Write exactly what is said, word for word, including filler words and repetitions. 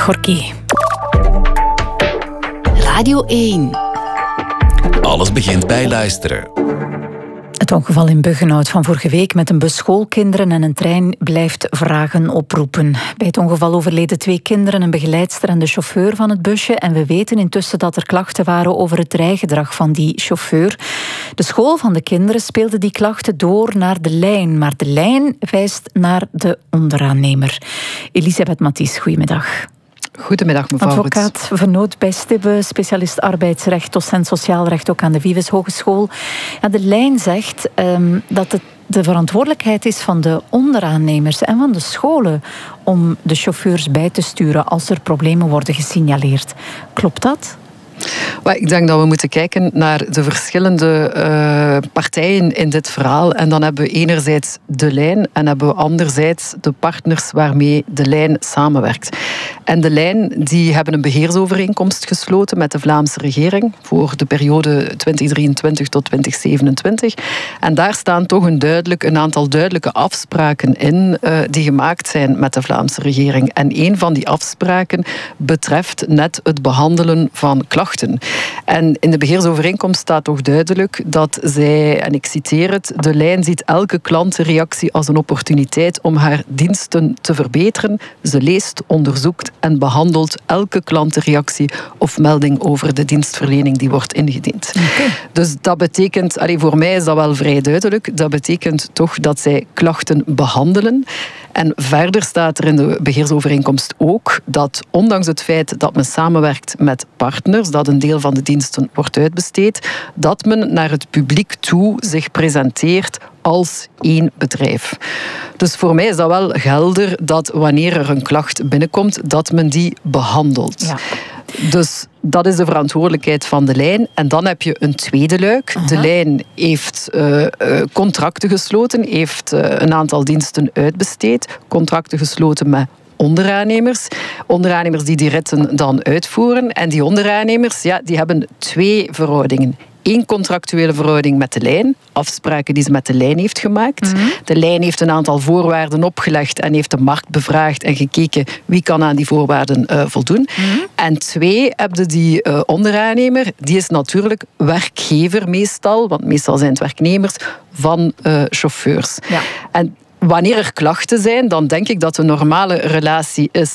Gorky. Radio één. Alles begint bij luisteren. Het ongeval in Buggenhout van vorige week met een bus schoolkinderen en een trein blijft vragen oproepen. Bij het ongeval overleden twee kinderen, een begeleidster en de chauffeur van het busje. En we weten intussen dat er klachten waren over het rijgedrag van die chauffeur. De school van de kinderen speelde die klachten door naar de lijn. Maar de lijn wijst naar de onderaannemer. Elisabeth Mathies, goedemiddag. Goedemiddag, mevrouw. Advocaat Vernoot bij Stibbe, specialist arbeidsrecht, docent sociaal recht ook aan de Vives Hogeschool. Ja, de lijn zegt um, dat het de verantwoordelijkheid is van de onderaannemers en van de scholen om de chauffeurs bij te sturen als er problemen worden gesignaleerd. Klopt dat? Maar ik denk dat we moeten kijken naar de verschillende uh, partijen in dit verhaal. En dan hebben we enerzijds de lijn en hebben we anderzijds de partners waarmee de lijn samenwerkt. En de lijn die hebben een beheersovereenkomst gesloten met de Vlaamse regering voor de periode twintig drieëntwintig tot twintig zevenentwintig. En daar staan toch een, duidelijk, een aantal duidelijke afspraken in uh, die gemaakt zijn met de Vlaamse regering. En een van die afspraken betreft net het behandelen van klachten. En in de beheersovereenkomst staat toch duidelijk dat zij, en ik citeer het, de lijn ziet elke klantenreactie als een opportuniteit om haar diensten te verbeteren. Ze leest, onderzoekt en behandelt elke klantenreactie of melding over de dienstverlening die wordt ingediend. Okay. Dus dat betekent, allee, voor mij is dat wel vrij duidelijk, dat betekent toch dat zij klachten behandelen. En verder staat er in de beheersovereenkomst ook dat ondanks het feit dat men samenwerkt met partners, dat een deel van de diensten wordt uitbesteed, dat men naar het publiek toe zich presenteert als één bedrijf. Dus voor mij is dat wel helder dat wanneer er een klacht binnenkomt, dat men die behandelt. Ja. Dus dat is de verantwoordelijkheid van de lijn. En dan heb je een tweede luik. Aha. De lijn heeft uh, contracten gesloten, heeft uh, een aantal diensten uitbesteed, contracten gesloten met onderaannemers. Onderaannemers die die ritten dan uitvoeren. En die onderaannemers, ja, die hebben twee verhoudingen. Eén contractuele verhouding met de lijn, afspraken die ze met de lijn heeft gemaakt. Mm-hmm. De lijn heeft een aantal voorwaarden opgelegd en heeft de markt bevraagd en gekeken wie kan aan die voorwaarden uh, voldoen. Mm-hmm. En twee, heb je die uh, onderaannemer, die is natuurlijk werkgever meestal, want meestal zijn het werknemers, van uh, chauffeurs. Ja. En wanneer er klachten zijn, dan denk ik dat de normale relatie is